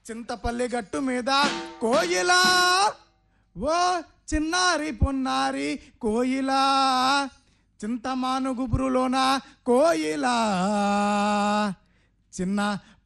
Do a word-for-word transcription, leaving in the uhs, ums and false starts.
చింతపల్లి గట్టు మీద కోయిలా ఓ చిన్నారి పొన్నారి కోయిలా చింతమాను గుబురులోన కోయిలా చిన్న